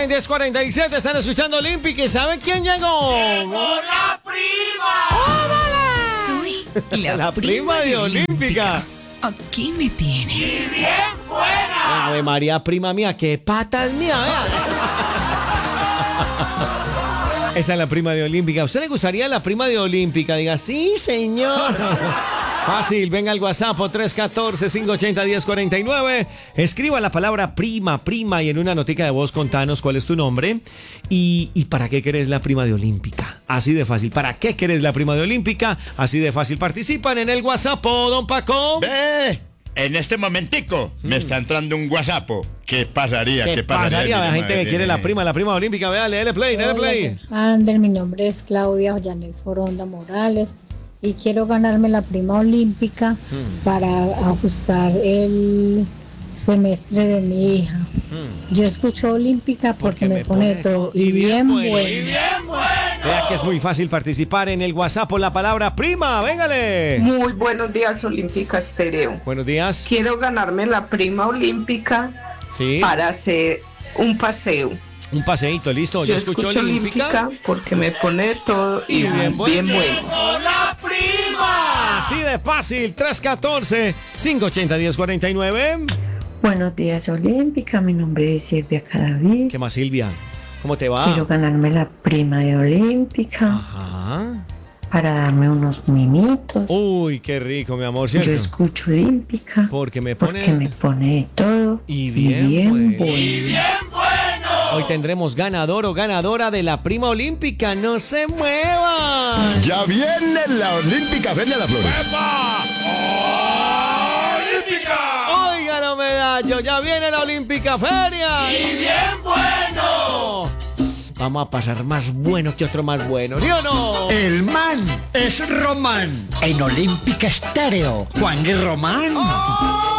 en 10:47, están escuchando Olímpica y ¿saben quién llegó? ¡La prima! Soy La prima de Olímpica. Aquí me tienes. ¡Y bien buena! Ave María, prima mía, qué patas mía, vea. Esa es la prima de Olímpica. ¿A usted le gustaría la prima de Olímpica? Diga, sí, señor. Fácil, venga al WhatsApp 314-580-1049. Escriba la palabra prima, prima y en una notica de voz contanos cuál es tu nombre y para qué querés la prima de Olímpica. Así de fácil. ¿Para qué querés la prima de Olímpica? Así de fácil. Participan en el WhatsApp, don Paco. ¡Ve! En este momentico me está entrando un WhatsApp. ¿Qué pasaría? ¿Qué pasaría? La gente que quiere la prima Olímpica. Vea, dele play, dele play. Ander, mi nombre es Claudia Janet Foronda Morales y quiero ganarme la prima olímpica para ajustar el semestre de mi hija. Yo escucho Olímpica porque me pone todo y bien bueno. Vea que es muy fácil participar en el WhatsApp por la palabra prima. Véngale. Muy buenos días, Olímpica Estéreo. Buenos días. Quiero ganarme la prima olímpica Sí. para hacer un paseo. Un paseíto, listo. Yo escucho Olímpica. porque me pone todo y bien bueno. ¡La prima! Así de fácil. 314-580-1049. Buenos días, Olímpica. Mi nombre es Silvia Cadavid. ¿Qué más, Silvia? ¿Cómo te va? Quiero ganarme la prima de Olímpica Ajá. para darme unos mimitos. Uy, qué rico, mi amor, ¿cierto? Yo escucho Olímpica Porque me pone de todo y bien bueno. ¡Bien bueno! Hoy tendremos ganador o ganadora de la prima olímpica. ¡No se muevan! Ya viene la Olímpica Feria de las Flores. ¡Epa! ¡Olímpica! Óigalo, medallo, ya viene la Olímpica Feria. ¡Y bien bueno! Vamos a pasar más bueno que otro más bueno, ¿sí o no? El man es Román. En Olímpica Estéreo, Juan y Román.